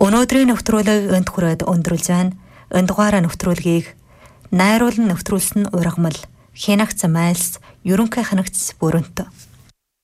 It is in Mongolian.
Өнөөдрийн нэвтрүүлэг энд хүрээд өндөрлж байна. Энэ дугаараа нэвтрүүлгийг найруулан нэвтрүүлсэн ургамал Хянагц Майлс ерөнхий хянагч Бүрэнт